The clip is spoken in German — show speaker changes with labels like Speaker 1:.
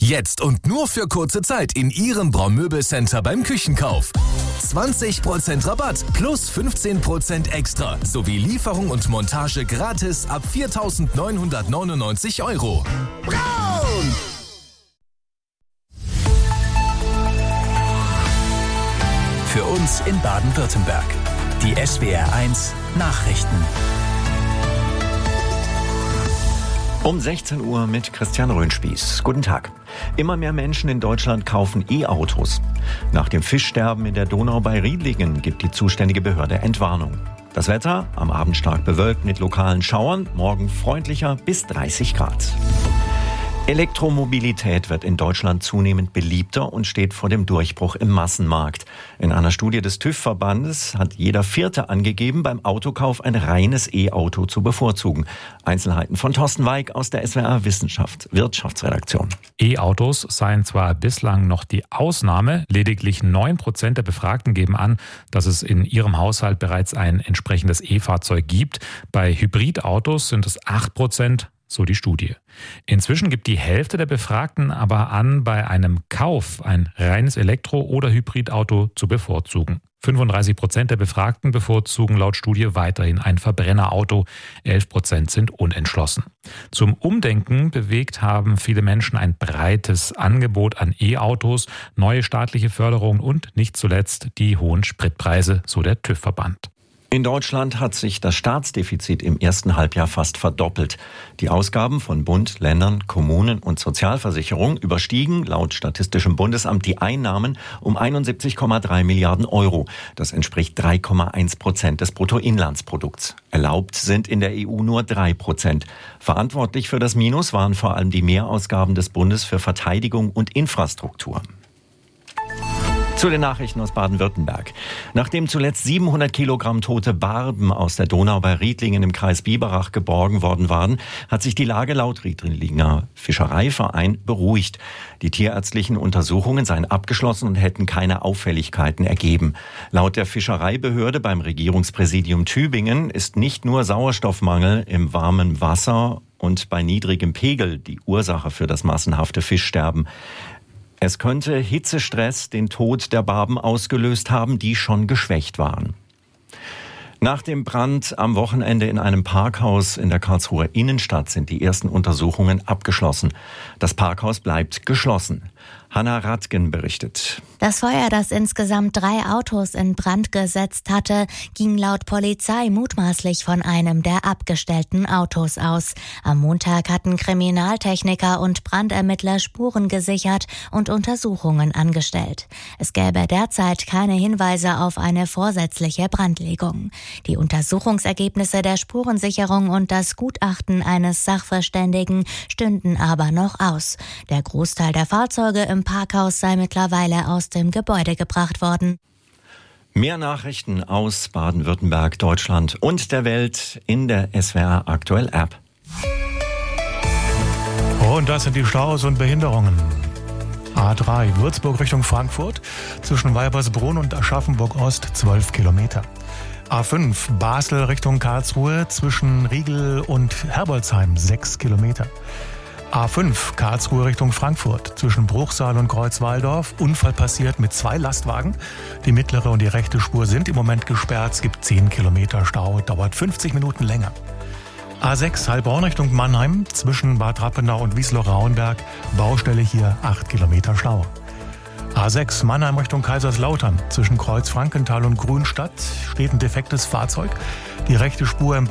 Speaker 1: Jetzt und nur für kurze Zeit in Ihrem Braun-Möbel-Center beim Küchenkauf. 20% Rabatt plus 15% extra sowie Lieferung und Montage gratis ab 4.999 €.
Speaker 2: Braun!
Speaker 3: Für uns in Baden-Württemberg. Die SWR1 Nachrichten.
Speaker 4: Um 16 Uhr mit Christian Röhnspieß. Guten Tag. Immer mehr Menschen in Deutschland kaufen E-Autos. Nach dem Fischsterben in der Donau bei Riedlingen gibt die zuständige Behörde Entwarnung. Das Wetter am Abend stark bewölkt mit lokalen Schauern, morgen freundlicher bis 30 Grad. Elektromobilität wird in Deutschland zunehmend beliebter und steht vor dem Durchbruch im Massenmarkt. In einer Studie des TÜV-Verbandes hat jeder Vierte angegeben, beim Autokauf ein reines E-Auto zu bevorzugen. Einzelheiten von Thorsten Weig aus der SWR Wirtschaftsredaktion.
Speaker 5: E-Autos seien zwar bislang noch die Ausnahme, lediglich 9% der Befragten geben an, dass es in ihrem Haushalt bereits ein entsprechendes E-Fahrzeug gibt. Bei Hybridautos sind es 8%. So die Studie. Inzwischen gibt die Hälfte der Befragten aber an, bei einem Kauf ein reines Elektro- oder Hybridauto zu bevorzugen. 35% der Befragten bevorzugen laut Studie weiterhin ein Verbrennerauto, 11% sind unentschlossen. Zum Umdenken bewegt haben viele Menschen ein breites Angebot an E-Autos, neue staatliche Förderungen und nicht zuletzt die hohen Spritpreise, so der TÜV-Verband.
Speaker 4: In Deutschland hat sich das Staatsdefizit im ersten Halbjahr fast verdoppelt. Die Ausgaben von Bund, Ländern, Kommunen und Sozialversicherung überstiegen laut Statistischem Bundesamt die Einnahmen um 71,3 Milliarden €. Das entspricht 3,1% des Bruttoinlandsprodukts. Erlaubt sind in der EU nur 3%. Verantwortlich für das Minus waren vor allem die Mehrausgaben des Bundes für Verteidigung und Infrastruktur. Zu den Nachrichten aus Baden-Württemberg. Nachdem zuletzt 700 Kilogramm tote Barben aus der Donau bei Riedlingen im Kreis Biberach geborgen worden waren, hat sich die Lage laut Riedlinger Fischereiverein beruhigt. Die tierärztlichen Untersuchungen seien abgeschlossen und hätten keine Auffälligkeiten ergeben. Laut der Fischereibehörde beim Regierungspräsidium Tübingen ist nicht nur Sauerstoffmangel im warmen Wasser und bei niedrigem Pegel die Ursache für das massenhafte Fischsterben. Es könnte Hitzestress den Tod der Barben ausgelöst haben, die schon geschwächt waren. Nach dem Brand am Wochenende in einem Parkhaus in der Karlsruher Innenstadt sind die ersten Untersuchungen abgeschlossen. Das Parkhaus bleibt geschlossen. Hanna Radgen berichtet.
Speaker 6: Das Feuer, das insgesamt 3 Autos in Brand gesetzt hatte, ging laut Polizei mutmaßlich von einem der abgestellten Autos aus. Am Montag hatten Kriminaltechniker und Brandermittler Spuren gesichert und Untersuchungen angestellt. Es gäbe derzeit keine Hinweise auf eine vorsätzliche Brandlegung. Die Untersuchungsergebnisse der Spurensicherung und das Gutachten eines Sachverständigen stünden aber noch aus. Der Großteil der Fahrzeuge im Parkhaus sei mittlerweile aus dem Gebäude gebracht worden.
Speaker 4: Mehr Nachrichten aus Baden-Württemberg, Deutschland und der Welt in der SWR Aktuell App.
Speaker 7: Und das sind die Staus und Behinderungen. A3 Würzburg Richtung Frankfurt, zwischen Weibersbrunn und Aschaffenburg-Ost 12 Kilometer. A5 Basel Richtung Karlsruhe, zwischen Riegel und Herbolzheim 6 Kilometer. A5 Karlsruhe Richtung Frankfurt, zwischen Bruchsal und Kreuzwaldorf. Unfall passiert mit 2 Lastwagen. Die mittlere und die rechte Spur sind im Moment gesperrt. Es gibt 10 Kilometer Stau, dauert 50 Minuten länger. A6 Heilbronn Richtung Mannheim, zwischen Bad Rappenau und Wiesloch-Rauenberg. Baustelle hier 8 Kilometer Stau. A6 Mannheim Richtung Kaiserslautern, zwischen Kreuz Frankenthal und Grünstadt steht ein defektes Fahrzeug. Die rechte Spur im